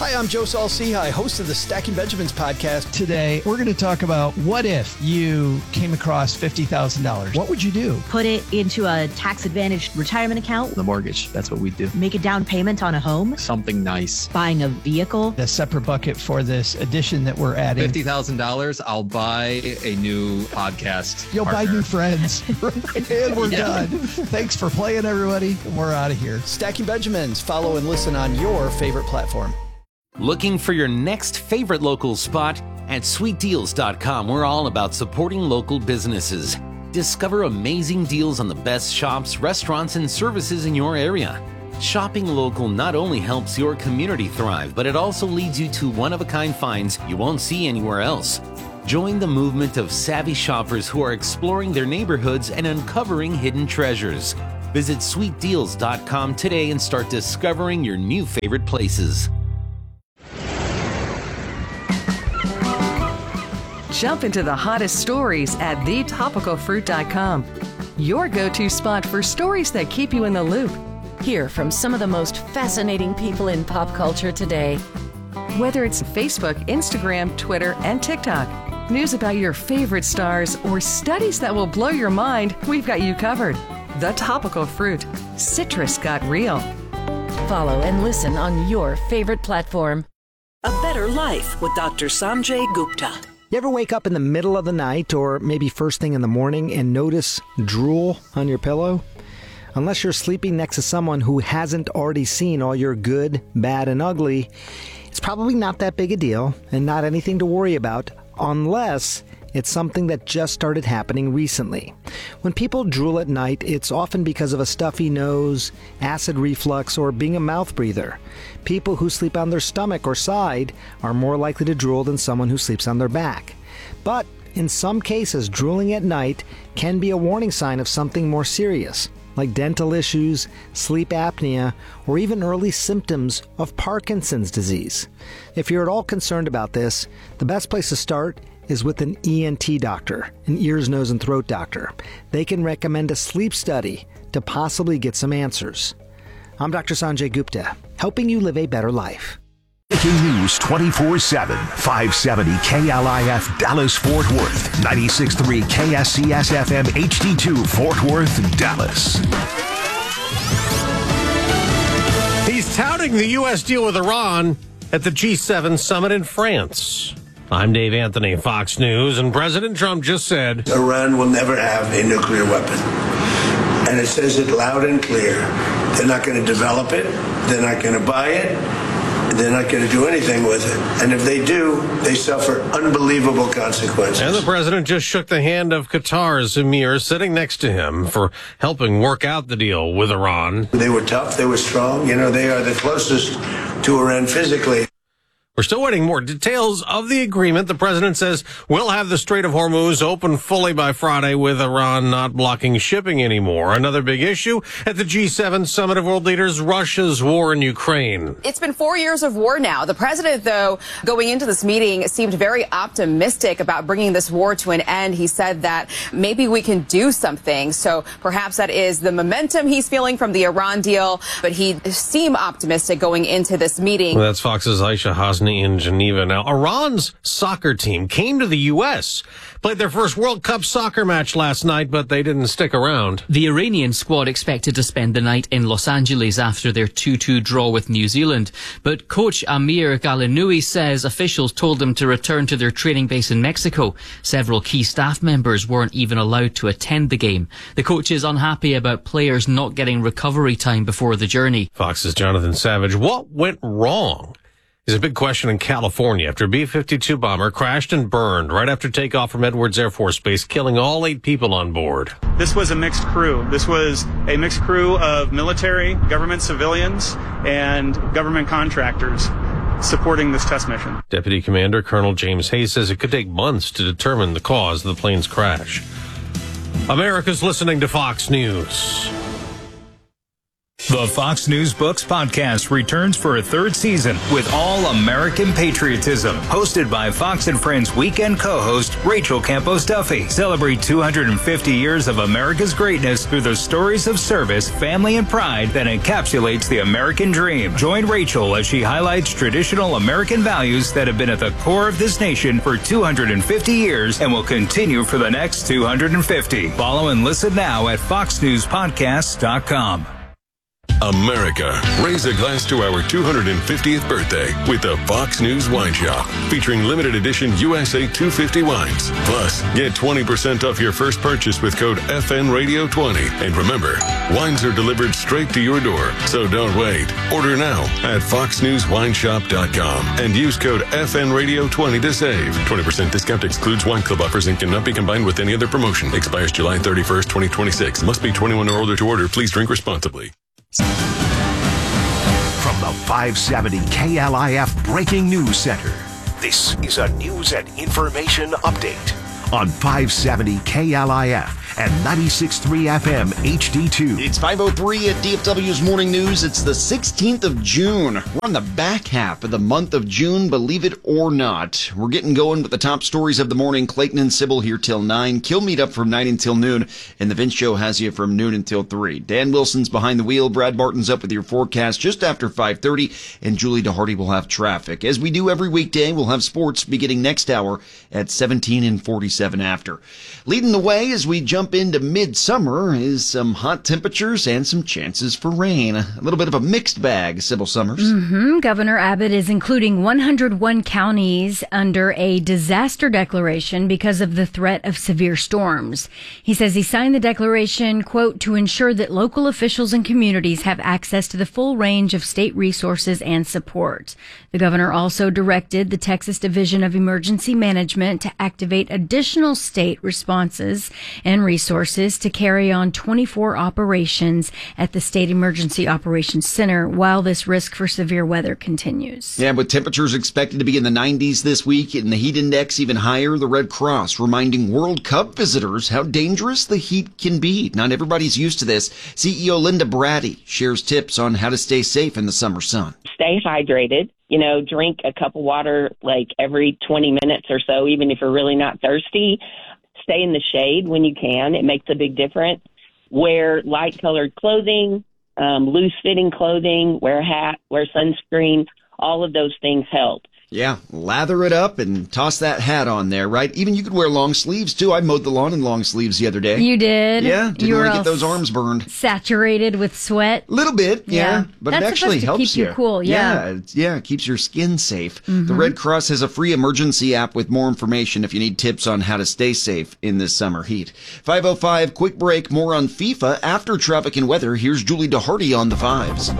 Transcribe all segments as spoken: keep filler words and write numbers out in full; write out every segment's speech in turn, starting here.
Hi, I'm Joe Saul-Sehy, host of the Stacking Benjamins podcast. Today, we're going to talk about what if you came across fifty thousand dollars? What would you do? Put it into a tax-advantaged retirement account. The mortgage, that's what we do. Make a down payment on a home. Something nice. Buying a vehicle. A separate bucket for this addition that we're adding. fifty thousand dollars, I'll buy a new podcast You'll partner. buy new friends. And we're Yeah. done. Thanks for playing, everybody. We're out of here. Stacking Benjamins. Follow and listen on your favorite platform. Looking for your next favorite local spot? At sweet deals dot com, we're all about supporting local businesses. Discover amazing deals on the best shops, restaurants, and services in your area. Shopping local not only helps your community thrive, but it also leads you to one-of-a-kind finds you won't see anywhere else. Join the movement of savvy shoppers who are exploring their neighborhoods and uncovering hidden treasures. Visit sweet deals dot com today and start discovering your new favorite places. Jump into the hottest stories at the topical fruit dot com. Your go-to spot for stories that keep you in the loop. Hear from some of the most fascinating people in pop culture today. Whether it's Facebook, Instagram, Twitter, and TikTok, news about your favorite stars, or studies that will blow your mind, we've got you covered. The Topical Fruit. Citrus got real. Follow and listen on your favorite platform. A Better Life with Doctor Sanjay Gupta. You ever wake up in the middle of the night or maybe first thing in the morning and notice drool on your pillow? Unless you're sleeping next to someone who hasn't already seen all your good, bad, and ugly, it's probably not that big a deal and not anything to worry about unless it's something that just started happening recently. When people drool at night, it's often because of a stuffy nose, acid reflux, or being a mouth breather. People who sleep on their stomach or side are more likely to drool than someone who sleeps on their back. But in some cases, drooling at night can be a warning sign of something more serious, like dental issues, sleep apnea, or even early symptoms of Parkinson's disease. If you're at all concerned about this, the best place to start is with an E N T doctor, an ears, nose, and throat doctor. They can recommend a sleep study to possibly get some answers. I'm Doctor Sanjay Gupta, helping you live a better life. Breaking news twenty-four seven, five seventy K L I F Dallas Fort Worth, ninety-six point three K S C S F M H D two Fort Worth, Dallas. He's touting the U S deal with Iran at the G seven summit in France. I'm Dave Anthony, Fox News, and President Trump just said Iran will never have a nuclear weapon. And it says it loud and clear. They're not going to develop it. They're not going to buy it. They're not going to do anything with it. And if they do, they suffer unbelievable consequences. And the president just shook the hand of Qatar's emir sitting next to him for helping work out the deal with Iran. They were tough. They were strong. You know, they are the closest to Iran physically. We're still waiting more details of the agreement. The president says we'll have the Strait of Hormuz open fully by Friday with Iran not blocking shipping anymore. Another big issue at the G seven summit of world leaders, Russia's war in Ukraine. It's been four years of war now. The president, though, going into this meeting, seemed very optimistic about bringing this war to an end. He said that maybe we can do something. So perhaps that is the momentum he's feeling from the Iran deal. But he seemed optimistic going into this meeting. Well, that's Fox's Aisha Hasni in Geneva. Now, Iran's soccer team came to the U S, played their first World Cup soccer match last night, but they didn't stick around. The Iranian squad expected to spend the night in Los Angeles after their two two draw with New Zealand. But coach Amir Galinoui says officials told them to return to their training base in Mexico. Several key staff members weren't even allowed to attend the game. The coach is unhappy about players not getting recovery time before the journey. Fox's Jonathan Savage. What went wrong? Is a big question in California after a B fifty-two bomber crashed and burned right after takeoff from Edwards Air Force Base, killing all eight people on board. This was a mixed crew. This was a mixed crew of military, government civilians, and government contractors supporting this test mission. Deputy Commander Colonel James Hayes says it could take months to determine the cause of the plane's crash. America's listening to Fox News. The Fox News Books podcast returns for a third season with All American Patriotism, hosted by Fox and Friends weekend co-host Rachel Campos Duffy. Celebrate two hundred fifty years of America's greatness through the stories of service, family, and pride that encapsulates the American dream. Join Rachel as she highlights traditional American values that have been at the core of this nation for two hundred fifty years and will continue for the next two hundred fifty. Follow and listen now at fox news podcasts dot com. America, raise a glass to our two hundred fiftieth birthday with the Fox News Wine Shop, featuring limited edition U S A two fifty wines. Plus, get twenty percent off your first purchase with code F N Radio twenty. And remember, wines are delivered straight to your door, so don't wait. Order now at fox news wine shop dot com and use code F N Radio twenty to save. twenty percent discount excludes wine club offers and cannot be combined with any other promotion. Expires July thirty-first, twenty twenty-six. Must be twenty-one or older to order. Please drink responsibly. From the five seventy K L I F Breaking News Center, this is a news and information update on five seventy K L I F and ninety-six point three F M H D two. It's five oh three at D F W's Morning News. It's the sixteenth of June. We're on the back half of the month of June, believe it or not. We're getting going with the top stories of the morning. Clayton and Sybil here till nine. Kill Meet up from nine until noon. And the Vince Show has you from noon until three. Dan Wilson's behind the wheel. Brad Martin's up with your forecast just after five thirty. And Julie DeHardy will have traffic. As we do every weekday, we'll have sports beginning next hour at seventeen and forty-seven after. Leading the way as we jump into midsummer is some hot temperatures and some chances for rain. A little bit of a mixed bag, Sybil Summers. Mm-hmm. Governor Abbott is including one hundred one counties under a disaster declaration because of the threat of severe storms. He says he signed the declaration, quote, to ensure that local officials and communities have access to the full range of state resources and support. The governor also directed the Texas Division of Emergency Management to activate additional state responses and resources to carry on twenty-four operations at the State Emergency Operations Center while this risk for severe weather continues. Yeah, with temperatures expected to be in the nineties this week and the heat index even higher, the Red Cross reminding World Cup visitors how dangerous the heat can be. Not everybody's used to this. C E O Linda Brady shares tips on how to stay safe in the summer sun. Stay hydrated. You know, drink a cup of water like every twenty minutes or so, even if you're really not thirsty. Stay in the shade when you can. It makes a big difference. Wear light-colored clothing, um, loose-fitting clothing, wear a hat, wear sunscreen. All of those things help. Yeah, lather it up and toss that hat on there, right? Even you could wear long sleeves, too. I mowed the lawn in long sleeves the other day. You did? Yeah, didn't you want were to get those arms burned. Saturated with sweat? A little bit, yeah. yeah. But That's it actually supposed to helps keep you. you cool, yeah. Yeah, it, yeah, it keeps your skin safe. Mm-hmm. The Red Cross has a free emergency app with more information if you need tips on how to stay safe in this summer heat. five oh five, quick break, more on FIFA after traffic and weather. Here's Julie DeHardy on the fives.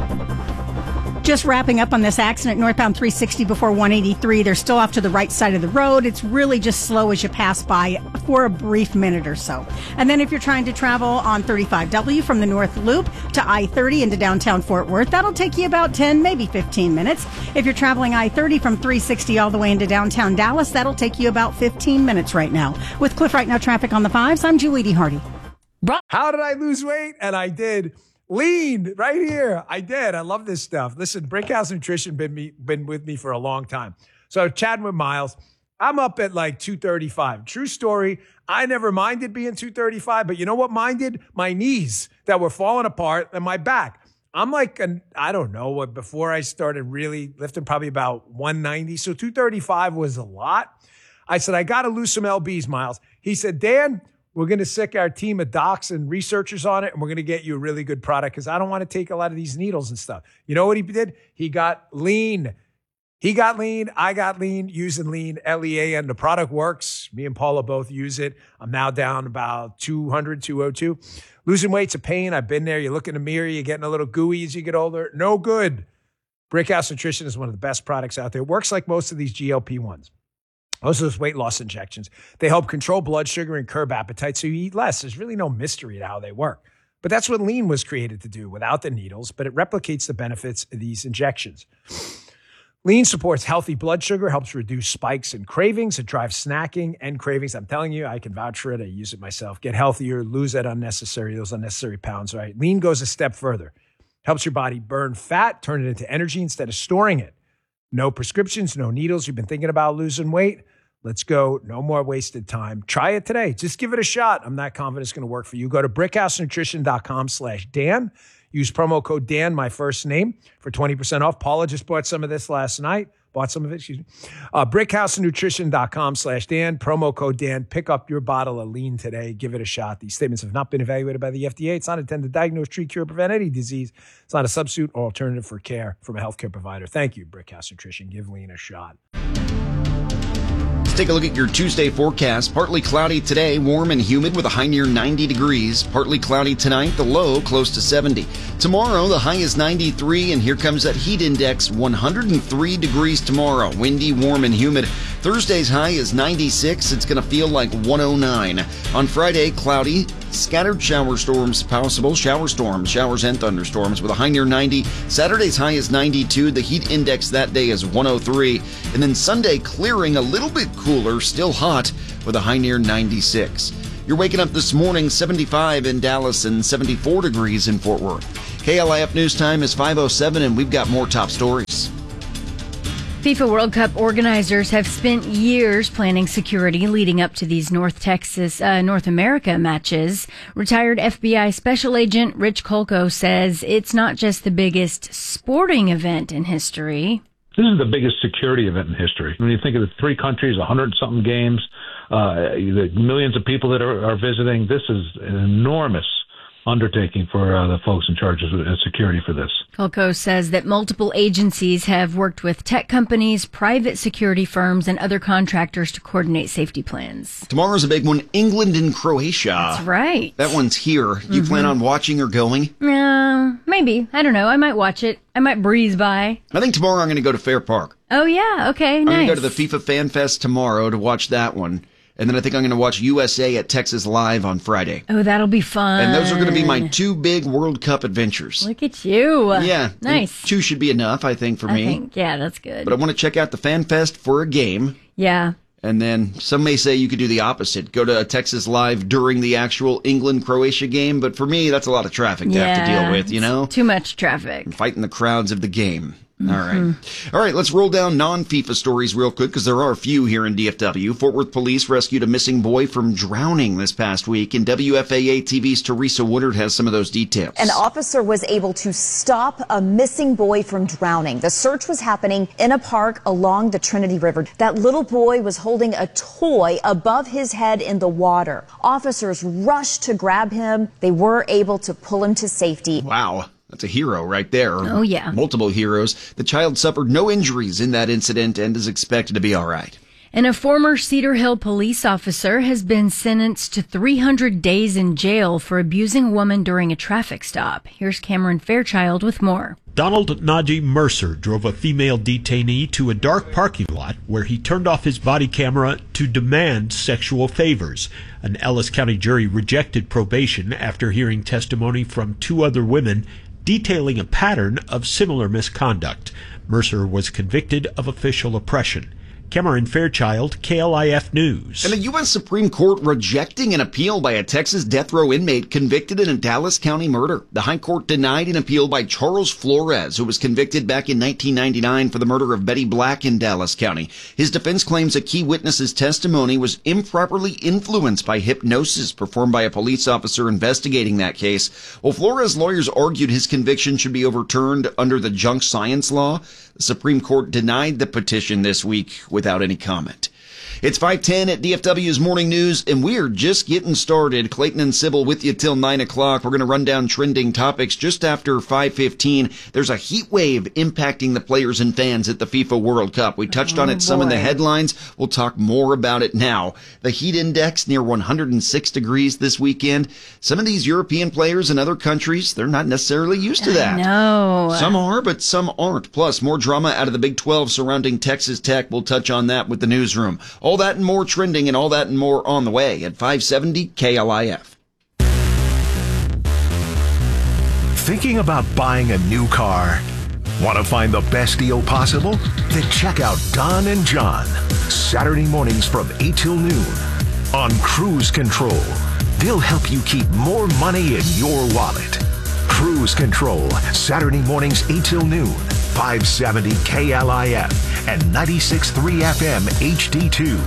Just wrapping up on this accident, northbound three sixty before one eighty-three. They're still off to the right side of the road. It's really just slow as you pass by for a brief minute or so. And then if you're trying to travel on thirty-five W from the North Loop to I thirty into downtown Fort Worth, that'll take you about ten, maybe fifteen minutes. If you're traveling I thirty from three sixty all the way into downtown Dallas, that'll take you about fifteen minutes right now. With Cliff Right Now traffic on the fives, I'm Julie DeHardy. How did I lose weight? And I did. Lean right here. I did. I love this stuff. Listen, Brickhouse Nutrition been me been with me for a long time. So chatting with Miles, I'm up at like two thirty-five. True story. I never minded being two thirty-five, but you know what minded? My knees that were falling apart and my back. I'm like, an, I don't know what, before I started really lifting, probably about one ninety. So two thirty-five was a lot. I said, I got to lose some lbs, Miles. He said, Dan, we're going to sick our team of docs and researchers on it, and we're going to get you a really good product because I don't want to take a lot of these needles and stuff. You know what he did? He got lean. He got lean. I got lean using lean, L E A N. The product works. Me and Paula both use it. I'm now down about two hundred, two oh two. Losing weight's a pain. I've been there. You look in the mirror. You're getting a little gooey as you get older. No good. Brickhouse Nutrition is one of the best products out there. It works like most of these G L P ones. Most of those weight loss injections, they help control blood sugar and curb appetite so you eat less. There's really no mystery to how they work. But that's what lean was created to do without the needles, but it replicates the benefits of these injections. Lean supports healthy blood sugar, helps reduce spikes and cravings. It drives snacking and cravings. I'm telling you, I can vouch for it. I use it myself. Get healthier, lose that unnecessary, those unnecessary pounds, right? Lean goes a step further. Helps your body burn fat, turn it into energy instead of storing it. No prescriptions, no needles. You've been thinking about losing weight? Let's go. No more wasted time. Try it today. Just give it a shot. I'm not confident it's going to work for you. Go to brickhousenutrition.com slash Dan. Use promo code Dan, my first name, for twenty percent off. Paula just bought some of this last night. Bought some of it, excuse me. Uh, brickhousenutrition.com slash Dan. Promo code Dan. Pick up your bottle of lean today. Give it a shot. These statements have not been evaluated by the F D A. It's not intended to diagnose, treat, cure, or prevent any disease. It's not a substitute or alternative for care from a healthcare provider. Thank you, Brickhouse Nutrition. Give lean a shot. Take a look at your Tuesday forecast. Partly cloudy today, warm and humid with a high near ninety degrees. Partly cloudy tonight, the low close to seventy. Tomorrow, the high is ninety-three, and here comes that heat index, one hundred three degrees tomorrow. Windy, warm, and humid. Thursday's high is ninety-six. It's going to feel like one oh nine. On Friday, cloudy, scattered shower storms possible. Shower storms, showers and thunderstorms with a high near ninety. Saturday's high is ninety-two. The heat index that day is one oh three. And then Sunday, clearing a little bit cooler, still hot with a high near ninety-six. You're waking up this morning seventy-five in Dallas and seventy-four degrees in Fort Worth. K L I F News Time is five oh seven, and we've got more top stories. FIFA World Cup organizers have spent years planning security leading up to these North Texas, uh, North America matches. Retired F B I Special Agent Rich Kolko says it's not just the biggest sporting event in history. This is the biggest security event in history. When you think of the three countries, a hundred something games, uh, the millions of people that are, are visiting, this is an enormous undertaking for uh, the folks in charge of security for this. Kolko says that multiple agencies have worked with tech companies, private security firms, and other contractors to coordinate safety plans. Tomorrow's a big one, England and Croatia. That's right. That one's here. You Mhm. plan on watching or going? Uh, maybe. I don't know. I might watch it. I might breeze by. I think tomorrow I'm going to go to Fair Park. Oh, yeah. Okay, I'm nice. going to go to the FIFA Fan Fest tomorrow to watch that one. And then I think I'm going to watch U S A at Texas Live on Friday. Oh, that'll be fun. And those are going to be my two big World Cup adventures. Look at you. Yeah. Nice. Two should be enough, I think, for I me. think, yeah, that's good. But I want to check out the Fan Fest for a game. Yeah. And then some may say you could do the opposite. Go to Texas Live during the actual England-Croatia game. But for me, that's a lot of traffic to have to Yeah, deal with, you know? Too much traffic. Fighting the crowds of the game. All right. Mhm. All right, let's roll down non-FIFA stories real quick because there are a few here in D F W. Fort Worth police rescued a missing boy from drowning this past week, and W F A A T V's Teresa Woodard has some of those details. An officer was able to stop a missing boy from drowning. The search was happening in a park along the Trinity River. That little boy was holding a toy above his head in the water. Officers rushed to grab him. They were able to pull him to safety. Wow. That's a hero right there. Oh, yeah. Multiple heroes. The child suffered no injuries in that incident and is expected to be all right. And a former Cedar Hill police officer has been sentenced to three hundred days in jail for abusing a woman during a traffic stop. Here's Cameron Fairchild with more. Donald Najee Mercer drove a female detainee to a dark parking lot where he turned off his body camera to demand sexual favors. An Ellis County jury rejected probation after hearing testimony from two other women detailing a pattern of similar misconduct. Mercer was convicted of official oppression. Cameron Fairchild, K L I F News. And the U S Supreme Court rejecting an appeal by a Texas death row inmate convicted in a Dallas County murder. The High Court denied an appeal by Charles Flores, who was convicted back in nineteen ninety-nine for the murder of Betty Black in Dallas County. His defense claims a key witness's testimony was improperly influenced by hypnosis performed by a police officer investigating that case. Well, Flores' lawyers argued his conviction should be overturned under the junk science law. The Supreme Court denied the petition this week without any comment. It's five ten at D F W's Morning News, and we are just getting started. Clayton and Sybil with you till nine o'clock. We're going to run down trending topics just after five fifteen. There's a heat wave impacting the players and fans at the FIFA World Cup. We touched oh, on it some boy. in the headlines. We'll talk more about it now. The heat index near one hundred six degrees this weekend. Some of these European players in other countries, they're not necessarily used to that. No. Some are, but some aren't. Plus, more drama out of the Big twelve surrounding Texas Tech. We'll touch on that with the newsroom. All that and more trending, and all that and more on the way at five seventy K L I F. Thinking about buying a new car? Want to find the best deal possible? Then check out Don and John, Saturday mornings from eight till noon on Cruise Control. They'll help you keep more money in your wallet. Cruise Control, Saturday mornings eight till noon, five seventy K L I F and ninety-six point three F M H D two.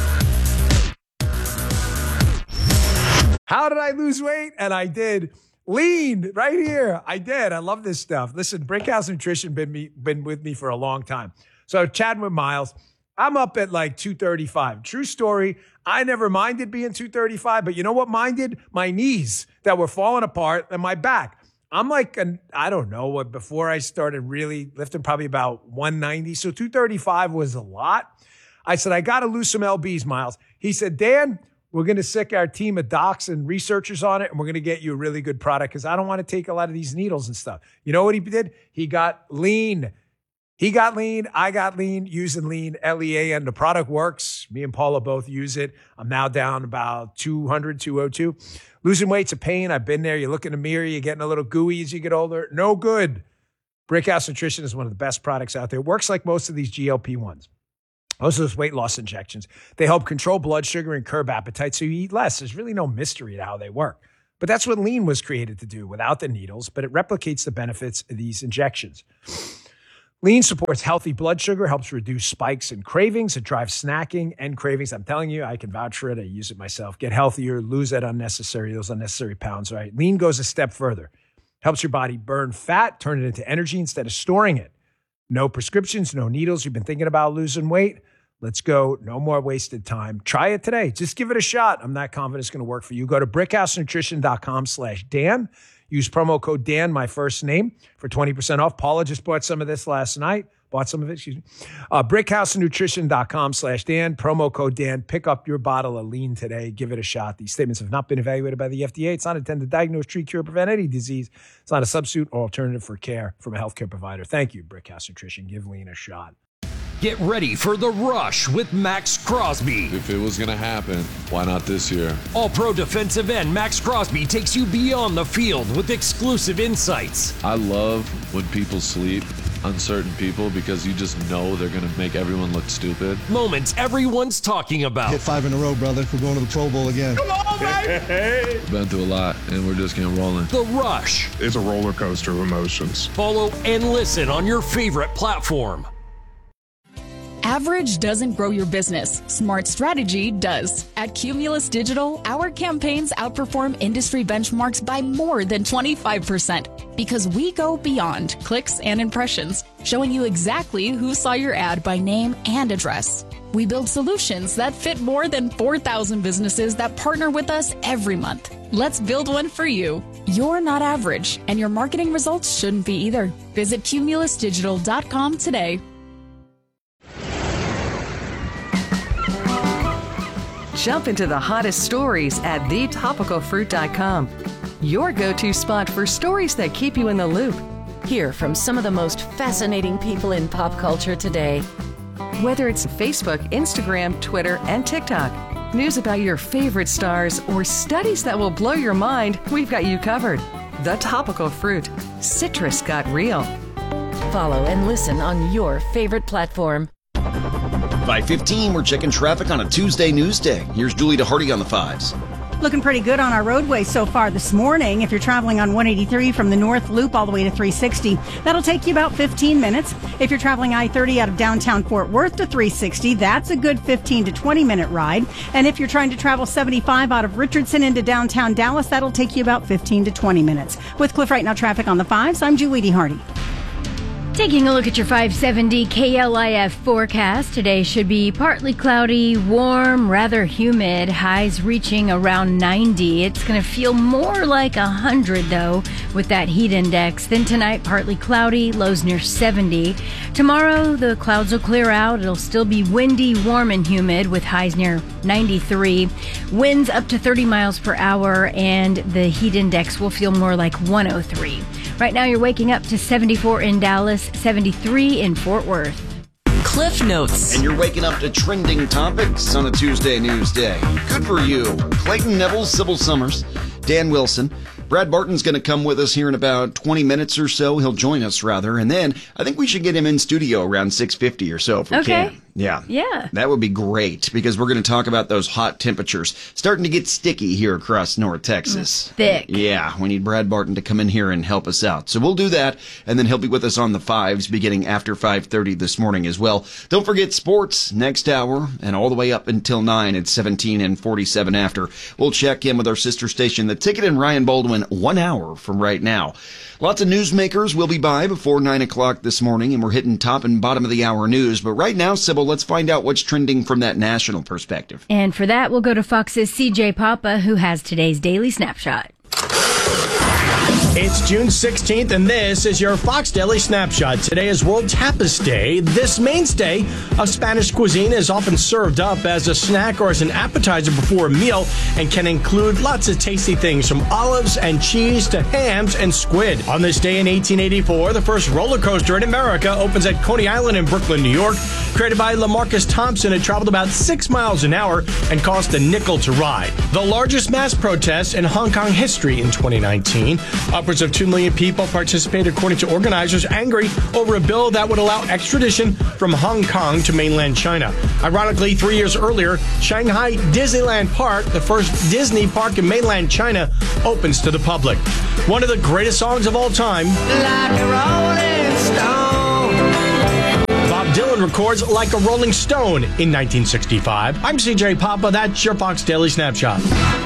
How did I lose weight? And I did. Lean right here. I did. I love this stuff. Listen, Brickhouse Nutrition been me been with me for a long time. So chatting with Miles, I'm up at like two thirty-five. True story. I never minded being two thirty-five, but you know what minded? My knees that were falling apart and my back. I'm like, an, I don't know what, before I started really lifting, probably about one ninety. So two thirty-five was a lot. I said, I got to lose some L Bs, Miles. He said, Dan, we're going to sick our team of docs and researchers on it, and we're going to get you a really good product because I don't want to take a lot of these needles and stuff. You know what he did? He got lean. He got lean. I got lean using lean, L E A N. The product works. Me and Paula both use it. I'm now down about two hundred, two oh two. Losing weight's a pain. I've been there. You look in the mirror, you're getting a little gooey as you get older. No good. Brickhouse Nutrition is one of the best products out there. It works like most of these G L P ones. Most of those weight loss injections. They help control blood sugar and curb appetite so you eat less. There's really no mystery to how they work. But that's what lean was created to do without the needles, but it replicates the benefits of these injections. Lean supports healthy blood sugar, helps reduce spikes and cravings. It drives snacking and cravings. I'm telling you, I can vouch for it. I use it myself. Get healthier, lose that unnecessary, those unnecessary pounds, right? Lean goes a step further. Helps your body burn fat, turn it into energy instead of storing it. No prescriptions, no needles. You've been thinking about losing weight? Let's go. No more wasted time. Try it today. Just give it a shot. I'm not confident it's going to work for you. Go to brickhousenutrition.com slash Dan. Use promo code Dan, my first name, for twenty percent off. Paula just bought some of this last night. Bought some of it, excuse me. Uh, brickhousenutrition.com slash Dan. Promo code Dan. Pick up your bottle of lean today. Give it a shot. These statements have not been evaluated by the F D A. It's not intended to diagnose, treat, cure, prevent any disease. It's not a substitute or alternative for care from a healthcare provider. Thank you, Brickhouse Nutrition. Give lean a shot. Get ready for The Rush with Max Crosby. If it was going to happen, why not this year? All-pro defensive end Max Crosby takes you beyond the field with exclusive insights. I love when people sleep, uncertain people, because you just know they're going to make everyone look stupid. Moments everyone's talking about. Hit five in a row, brother. We're going to the Pro Bowl again. Come on, baby! Been through a lot, and we're just getting rolling. The Rush. It's a roller coaster of emotions. Follow and listen on your favorite platform. Average doesn't grow your business. Smart strategy does. At Cumulus Digital, our campaigns outperform industry benchmarks by more than twenty-five percent because we go beyond clicks and impressions, showing you exactly who saw your ad by name and address. We build solutions that fit more than four thousand businesses that partner with us every month. Let's build one for you. You're not average, and your marketing results shouldn't be either. Visit cumulus digital dot com today. Jump into the hottest stories at the topical fruit dot com. Your go-to spot for stories that keep you in the loop. Hear from some of the most fascinating people in pop culture today. Whether it's Facebook, Instagram, Twitter, and TikTok, news about your favorite stars, or studies that will blow your mind, we've got you covered. The Topical Fruit. Citrus got real. Follow and listen on your favorite platform. five fifteen, we're checking traffic on a Tuesday news day. Here's Julie DeHardy on the fives. Looking pretty good on our roadway so far this morning. If you're traveling on one eighty-three from the North Loop all the way to three sixty, that'll take you about fifteen minutes. If you're traveling I thirty out of downtown Fort Worth to three sixty, that's a good fifteen to twenty minute ride. And if you're trying to travel seventy-five out of Richardson into downtown Dallas, that'll take you about fifteen to twenty minutes. With Cliff Right Now traffic on the fives, I'm Julie DeHardy. Taking a look at your five seventy K L I F forecast, today should be partly cloudy, warm, rather humid, highs reaching around ninety. It's going to feel more like one hundred, though, with that heat index. Then tonight, partly cloudy, lows near seventy. Tomorrow, the clouds will clear out. It'll still be windy, warm, and humid with highs near ninety-three. Winds up to thirty miles per hour, and the heat index will feel more like one oh three. Right now, you're waking up to seventy-four in Dallas, seventy-three in Fort Worth. Cliff Notes. And you're waking up to trending topics on a Tuesday news day. Good for you. Clayton Neville, Sybil Summers, Dan Wilson. Brad Barton's going to come with us here in about twenty minutes or so. He'll join us, rather. And then I think we should get him in studio around six fifty or so if we okay. can. Yeah. Yeah. That would be great because we're going to talk about those hot temperatures starting to get sticky here across North Texas. Thick. Yeah. We need Brad Barton to come in here and help us out. So we'll do that, and then he'll be with us on the fives beginning after five thirty this morning as well. Don't forget sports next hour and all the way up until nine at seventeen and forty-seven after. We'll check in with our sister station, The Ticket, and Ryan Baldwin one hour from right now. Lots of newsmakers will be by before nine o'clock this morning, and we're hitting top and bottom of the hour news. But right now, Sybil, let's find out what's trending from that national perspective. And for that, we'll go to Fox's C J Papa, who has today's Daily Snapshot. It's June sixteenth, and this is your Fox Daily Snapshot. Today is World Tapas Day. This mainstay of Spanish cuisine is often served up as a snack or as an appetizer before a meal and can include lots of tasty things from olives and cheese to hams and squid. On this day in eighteen eighty-four, the first roller coaster in America opens at Coney Island in Brooklyn, New York. Created by LaMarcus Thompson, it traveled about six miles an hour and cost a nickel to ride. The largest mass protest in Hong Kong history in twenty nineteen. Upwards of two million people participated, according to organizers, angry over a bill that would allow extradition from Hong Kong to mainland China. Ironically, three years earlier, Shanghai Disneyland Park, the first Disney park in mainland China, opens to the public. One of the greatest songs of all time. Like a Rolling Stone. Bob Dylan records Like a Rolling Stone in nineteen sixty-five. I'm C J Papa. That's your Fox Daily Snapshot.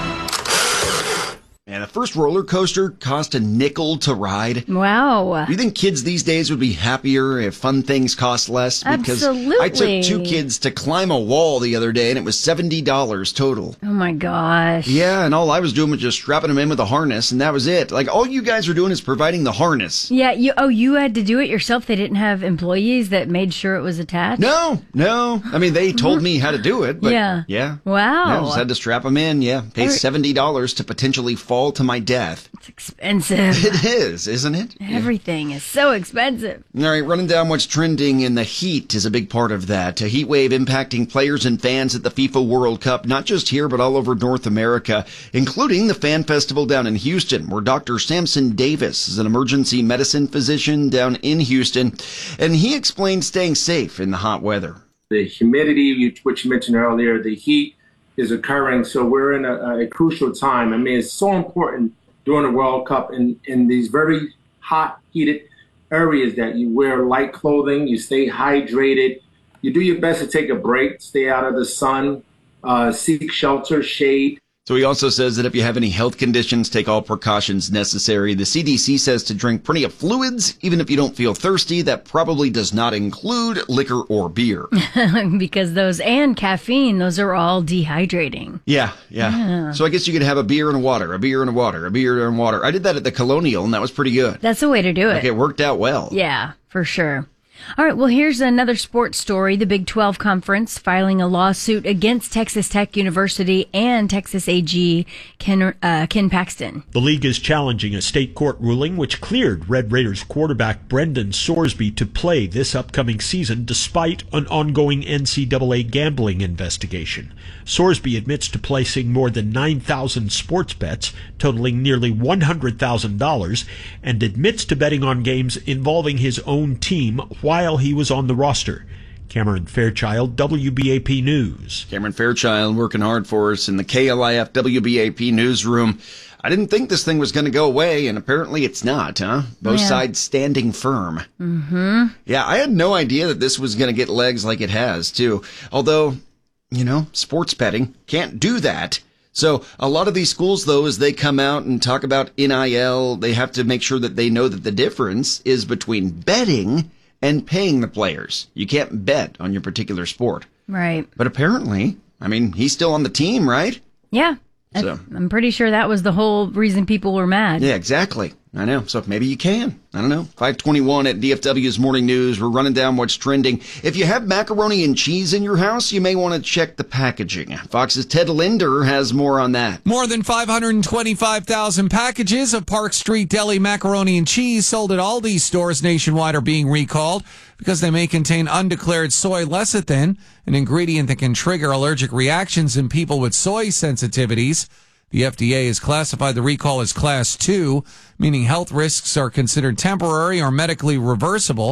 And the first roller coaster cost a nickel to ride. Wow. Do you think kids these days would be happier if fun things cost less? Because Absolutely. I took two kids to climb a wall the other day, and it was seventy dollars total. Oh, my gosh. Yeah, and all I was doing was just strapping them in with a harness, and that was it. Like, all you guys were doing is providing the harness. Yeah. You. Oh, you had to do it yourself? They didn't have employees that made sure it was attached? No, no. I mean, they told me how to do it, but yeah. Yeah. Wow. Yeah, I just had to strap them in, yeah. Pay Every- seventy dollars to potentially fall to my death. It's expensive. It is, isn't it? Everything is so expensive. All right, running down what's trending, in the heat is a big part of that. A heat wave impacting players and fans at the FIFA World Cup, not just here, but all over North America, including the Fan Festival down in Houston, where Doctor Samson Davis is an emergency medicine physician down in Houston, and he explained staying safe in the hot weather. The humidity, which you mentioned earlier, the heat is occurring, so we're in a, a crucial time. I mean, it's so important during the World Cup in, in these very hot, heated areas that you wear light clothing, you stay hydrated, you do your best to take a break, stay out of the sun, uh, seek shelter, shade. So he also says that if you have any health conditions, take all precautions necessary. The C D C says to drink plenty of fluids, even if you don't feel thirsty. That probably does not include liquor or beer. Because those, and caffeine, those are all dehydrating. Yeah, yeah, Yeah. So I guess you could have a beer and a water, a beer and a water, a beer and water. I did that at the Colonial, and that was pretty good. That's the way to do it. Like, it worked out well. Yeah, for sure. All right, well, here's another sports story. The Big twelve Conference filing a lawsuit against Texas Tech University and Texas A G Ken, uh, Ken Paxton. The league is challenging a state court ruling which cleared Red Raiders quarterback Brendan Sorsby to play this upcoming season despite an ongoing N C double A gambling investigation. Sorsby admits to placing more than nine thousand sports bets, totaling nearly one hundred thousand dollars, and admits to betting on games involving his own team while he was on the roster. Cameron Fairchild, W B A P News. Cameron Fairchild working hard for us in the K L I F W B A P newsroom. I didn't think this thing was going to go away, and apparently it's not, huh? Both Yeah. sides standing firm. Mm-hmm. Yeah, I had no idea that this was going to get legs like it has, too. Although, you know, sports betting can't do that. So a lot of these schools, though, as they come out and talk about N I L, they have to make sure that they know that the difference is between betting and paying the players. You can't bet on your particular sport. Right. But apparently, I mean, he's still on the team, right? Yeah. So. I'm pretty sure that was the whole reason people were mad. Yeah, exactly. I know. So maybe you can. I don't know. five twenty-one at D F W's Morning News. We're running down what's trending. If you have macaroni and cheese in your house, you may want to check the packaging. Fox's Ted Linder has more on that. More than five hundred twenty-five thousand packages of Park Street Deli macaroni and cheese sold at Aldi stores nationwide are being recalled because they may contain undeclared soy lecithin, an ingredient that can trigger allergic reactions in people with soy sensitivities. The F D A has classified the recall as Class two, meaning health risks are considered temporary or medically reversible.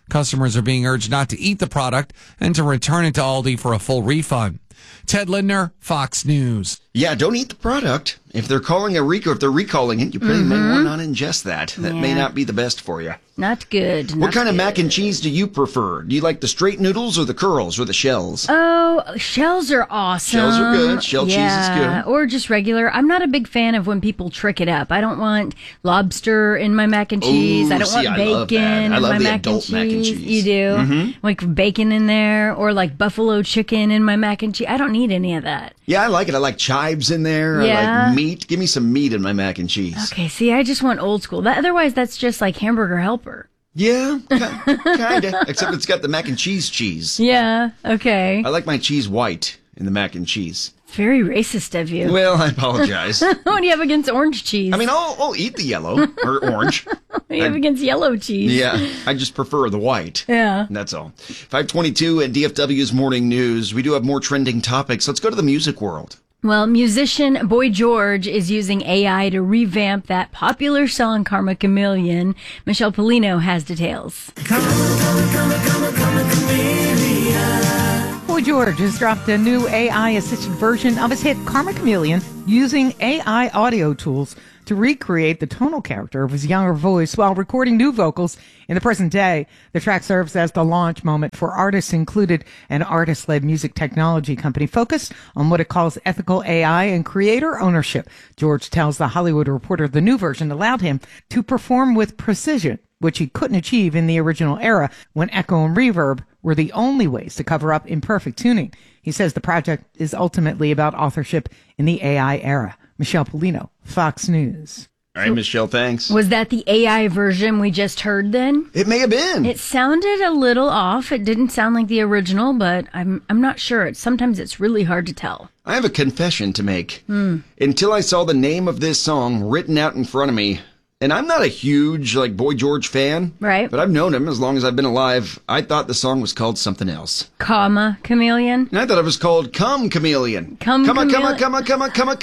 Customers are being urged not to eat the product and to return it to Aldi for a full refund. Ted Lindner, Fox News. Yeah, don't eat the product. If they're calling a recall, if they're recalling it, you probably Mm-hmm. may want to not ingest that. That may Yeah. not be the best for you. Not good. What not kind of good. mac and cheese do you prefer? Do you like the straight noodles or the curls or the shells? Oh, shells are awesome. Shells are good. Shell cheese is Yeah, good. or just regular. I'm not a big fan of when people trick it up. I don't want lobster in my mac and cheese. Ooh, I don't see, want I bacon love that. in I love my the mac, adult and mac and cheese. cheese. You do? Mhm. Like bacon in there or like buffalo chicken in my mac and cheese. I don't need any of that. Yeah, I like it. I like chives in there. I Yeah. like meat. Give me some meat in my mac and cheese. Okay, see, I just want old school. That, otherwise, that's just like hamburger helper. Yeah, kind of. Except it's got the mac and cheese cheese. Yeah, okay. I like my cheese white in the mac and cheese. Very racist of you. Well, I apologize. What do you have against orange cheese? I mean, I'll, I'll eat the yellow or orange. What do you have I- against yellow cheese? Yeah, I just prefer the white. Yeah. That's all. five twenty-two at D F W's Morning News. We do have more trending topics. Let's go to the music world. Well, musician Boy George is using A I to revamp that popular song Karma Chameleon. Michelle Polino has details. Boy George has dropped a new A I-assisted version of his hit Karma Chameleon using A I audio tools to recreate the tonal character of his younger voice while recording new vocals in the present day. The track serves as the launch moment for artists included an artist-led music technology company focused on what it calls ethical A I and creator ownership. George tells The Hollywood Reporter the new version allowed him to perform with precision, which he couldn't achieve in the original era when echo and reverb were the only ways to cover up imperfect tuning. He says the project is ultimately about authorship in the A I era. Michelle Polino, Fox News. All right, Michelle, thanks. Was that the A I version we just heard then? It may have been. It sounded a little off. It didn't sound like the original, but I'm I'm not sure. It's, sometimes it's really hard to tell. I have a confession to make. Hmm. Until I saw the name of this song written out in front of me, and I'm not a huge, like, Boy George fan. Right. But I've known him as long as I've been alive. I thought the song was called something else. Comma Chameleon? And I thought it was called Come Chameleon. Come Come on, come on, Chamele- come on, come on, come on,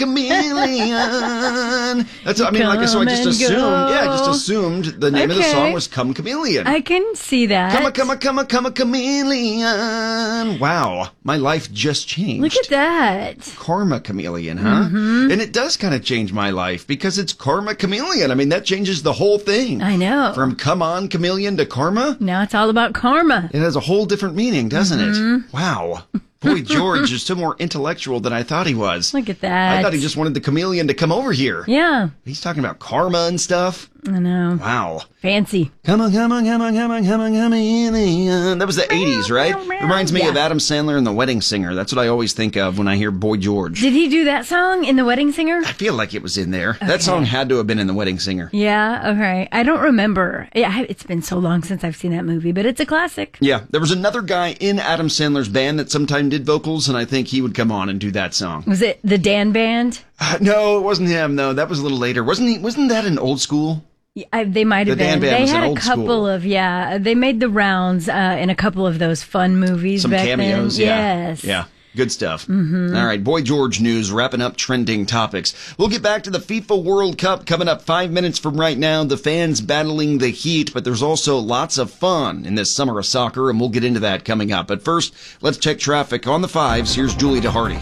chameleon. That's, I mean, like, so I just Come and assumed, go. yeah, I just assumed the name of the Okay. song was Come Chameleon. I can see that. Come on, come on, come on, come on, chameleon. Wow, my life just changed. Look at that. Karma Chameleon, huh? Mhm. And it does kind of change my life because it's Karma Chameleon. I mean, that changes the whole thing. I know. From Come On Chameleon to Karma. Now it's all about karma. It has a whole different meaning, doesn't Mhm. it? Wow. Boy, George is still more intellectual than I thought he was. Look at that. I thought he just wanted the chameleon to come over here. Yeah. He's talking about karma and stuff. I know. Wow. Fancy. Come on, come on, come on, come on, come on, chameleon. That was the eighties, right? Reminds me Yeah. of Adam Sandler and The Wedding Singer. That's what I always think of when I hear Boy George. Did he do that song in The Wedding Singer? I feel like it was in there. Okay. That song had to have been in The Wedding Singer. Yeah, okay. I don't remember. Yeah, it's been so long since I've seen that movie, but it's a classic. Yeah, there was another guy in Adam Sandler's band that sometime did vocals, and I think he would come on and do that song. Was it the Dan Band? Uh, no, it wasn't him. No, that was a little later. Wasn't he? Wasn't that an Old School? Yeah, I, they might have The Dan been. Band They was an had a old couple school. of, yeah, they made the rounds uh, in a couple of those fun movies Some back cameos, then. yeah. Yes. Yeah. Good stuff. Mhm. All right, Boy George news, wrapping up trending topics. We'll get back to the FIFA World Cup coming up five minutes from right now. The fans battling the heat, but there's also lots of fun in this summer of soccer, and we'll get into that coming up. But first, let's check traffic on the fives. Here's Julie DeHardy.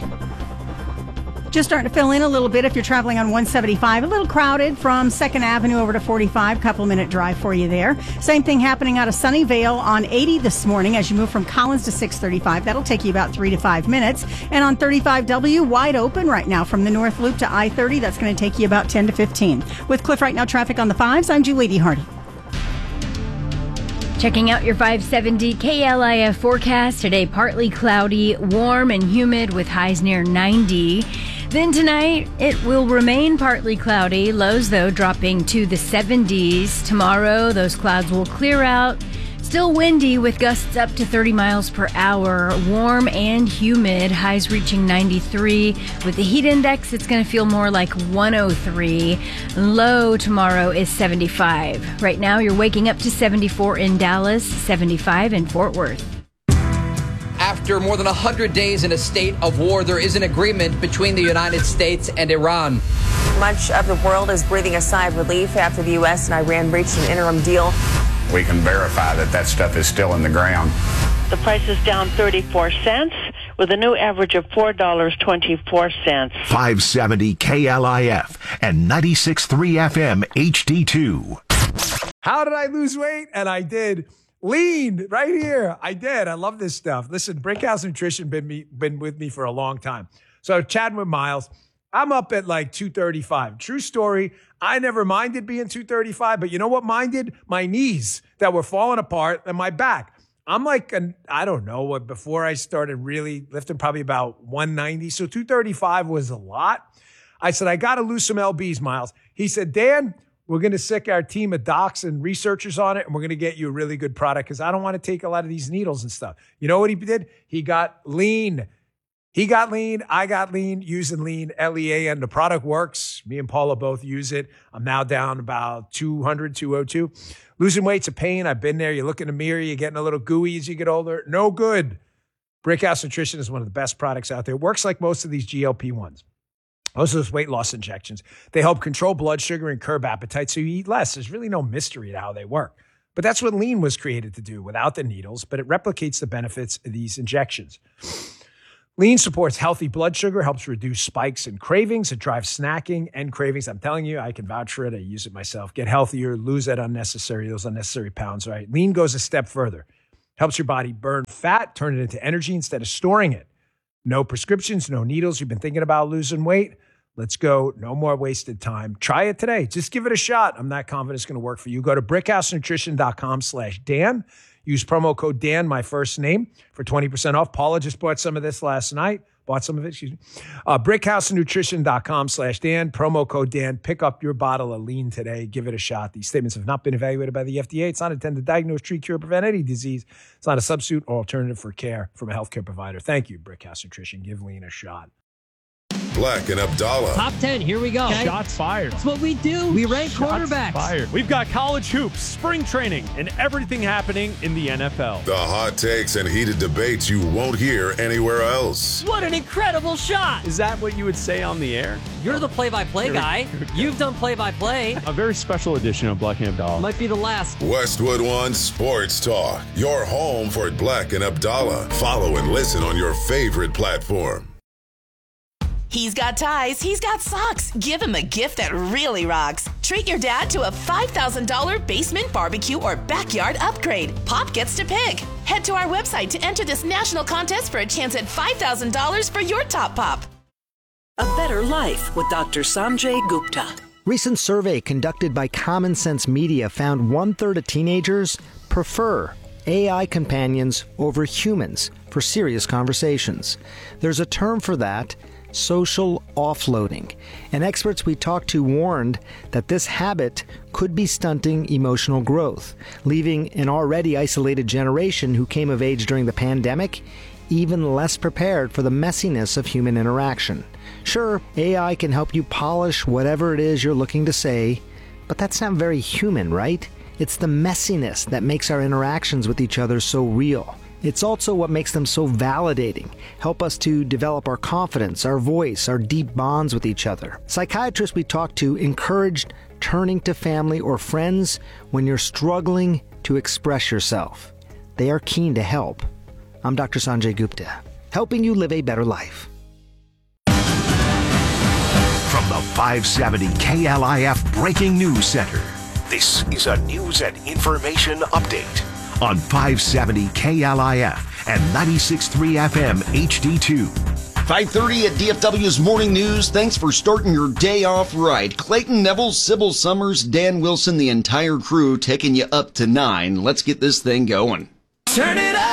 Just starting to fill in a little bit if you're traveling on one seventy-five. A little crowded from second Avenue over to forty-five. Couple minute drive for you there. Same thing happening out of Sunnyvale on eighty this morning as you move from Collins to six thirty-five. That'll take you about three to five minutes. And on thirty-five W, wide open right now from the North Loop to I thirty. That's going to take you about ten to fifteen. With Cliff Right Now traffic on the fives, I'm Julie DeHardy. Checking out your five seventy K L I F forecast. Today, partly cloudy, warm and humid with highs near ninety. Then tonight, it will remain partly cloudy. Lows, though, dropping to the seventies. Tomorrow, those clouds will clear out. Still windy with gusts up to thirty miles per hour. Warm and humid. Highs reaching ninety-three. With the heat index, it's going to feel more like one oh three. Low tomorrow is seventy-five. Right now, you're waking up to seventy-four in Dallas, seventy-five in Fort Worth. After more than one hundred days in a state of war, there is an agreement between the United States and Iran. Much of the world is breathing a sigh of relief after the U S and Iran reached an interim deal we can verify that that stuff is still in the ground. The price is down thirty-four cents with a new average of four dollars and twenty-four cents. five seventy K L I F and ninety-six point three F M H D two. How did I lose weight? And I did. Lean right here. I did. I love this stuff. Listen, Brickhouse Nutrition been me been with me for a long time. So chatting with Miles, I'm up at like two thirty-five. True story. I never minded being two thirty-five, but you know what minded? My knees that were falling apart and my back. I'm like, an, I don't know what, before I started really lifting, probably about one ninety. So two thirty-five was a lot. I said, I got to lose some L Bs, Miles. He said, Dan, we're going to sick our team of docs and researchers on it, and we're going to get you a really good product because I don't want to take a lot of these needles and stuff. You know what he did? He got lean. He got lean. I got lean using lean, L E A N. The product works. Me and Paula both use it. I'm now down about two hundred, two oh two. Losing weight's a pain. I've been there. You look in the mirror, you're getting a little gooey as you get older. No good. Brickhouse Nutrition is one of the best products out there. It works like most of these G L P ones. Most of those weight loss injections. They help control blood sugar and curb appetite so you eat less. There's really no mystery to how they work. But that's what lean was created to do without the needles, but it replicates the benefits of these injections. Lean supports healthy blood sugar, helps reduce spikes and cravings. It drives snacking and cravings. I'm telling you, I can vouch for it. I use it myself. Get healthier, lose that unnecessary, those unnecessary pounds, right? Lean goes a step further. Helps your body burn fat, turn it into energy instead of storing it. No prescriptions, no needles. You've been thinking about losing weight? Let's go. No more wasted time. Try it today. Just give it a shot. I'm not confident it's going to work for you. Go to brickhousenutrition.com slash Dan. Use promo code Dan, my first name, for twenty percent off. Paula just bought some of this last night. Bought some of it, excuse me. Uh, brickhousenutrition.com slash Dan. Promo code Dan. Pick up your bottle of lean today. Give it a shot. These statements have not been evaluated by the F D A. It's not intended to diagnose, treat, cure, prevent any disease. It's not a substitute or alternative for care from a healthcare provider. Thank you, Brickhouse Nutrition. Give lean a shot. Black and Abdallah. Top ten, here we go. Okay. Shots fired. That's what we do. We rank Shots quarterbacks. Fired. We've got college hoops, spring training, and everything happening in the N F L. The hot takes and heated debates you won't hear anywhere else. What an incredible shot. Is that what you would say on the air? You're the play-by-play guy. You've done play-by-play. A very special edition of Black and Abdallah. Might be the last. Westwood One Sports Talk. Your home for Black and Abdallah. Follow and listen on your favorite platform. He's got ties, he's got socks. Give him a gift that really rocks. Treat your dad to a five thousand dollars basement barbecue or backyard upgrade. Pop gets to pick. Head to our website to enter this national contest for a chance at five thousand dollars for your top pop. A better life with Doctor Sanjay Gupta. Recent survey conducted by Common Sense Media found one-third of teenagers prefer A I companions over humans for serious conversations. There's a term for that, social offloading, and experts we talked to warned that this habit could be stunting emotional growth, leaving an already isolated generation who came of age during the pandemic even less prepared for the messiness of human interaction. Sure, A I can help you polish whatever it is you're looking to say, but that's not very human, right? It's the messiness that makes our interactions with each other so real. It's also what makes them so validating, help us to develop our confidence, our voice, our deep bonds with each other. Psychiatrists we talked to encouraged turning to family or friends when you're struggling to express yourself. They are keen to help. I'm Doctor Sanjay Gupta, helping you live a better life. From the five seventy K L I F Breaking News Center, this is a news and information update on five seventy K L I F and ninety-six point three F M H D two. five thirty at D F W's Morning News. Thanks for starting your day off right. Clayton Neville, Sybil Summers, Dan Wilson, the entire crew taking you up to nine. Let's get this thing going. Turn it